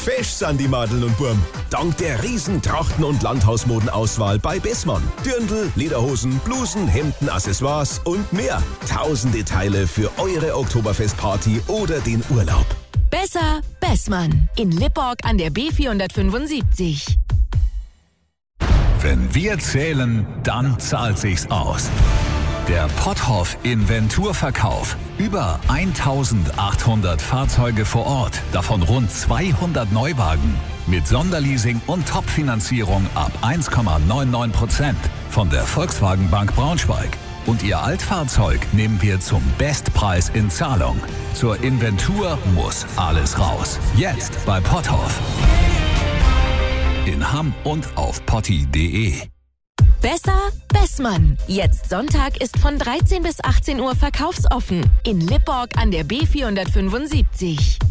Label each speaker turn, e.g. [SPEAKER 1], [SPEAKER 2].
[SPEAKER 1] Fesch sind die Madeln und Burm. Dank der riesen Trachten- und Landhausmodenauswahl bei Bessmann. Dirndl, Lederhosen, Blusen, Hemden, Accessoires und mehr. Tausende Teile für eure Oktoberfestparty oder den Urlaub.
[SPEAKER 2] Besser Bessmann. In Lipporg an der B475.
[SPEAKER 3] Wenn wir zählen, dann zahlt sich's aus. Der Potthoff Inventurverkauf. Über 1800 Fahrzeuge vor Ort, davon rund 200 Neuwagen. Mit Sonderleasing und Topfinanzierung ab 1,99% von der Volkswagen Bank Braunschweig. Und Ihr Altfahrzeug nehmen wir zum Bestpreis in Zahlung. Zur Inventur muss alles raus. Jetzt bei Potthoff. In Hamm und auf potti.de.
[SPEAKER 2] Besser Bessmann. Jetzt Sonntag ist von 13 bis 18 Uhr verkaufsoffen. In Lipporg an der B475.